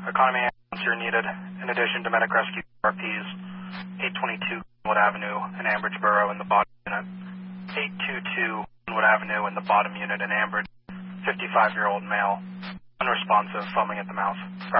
economy ambulance you're needed, in addition to medic rescue RPs, 822 Wood Avenue in Ambridge Borough in the bottom unit, 822 Wood Avenue in the bottom unit in Ambridge, 55-year-old male, unresponsive, foaming at the mouth.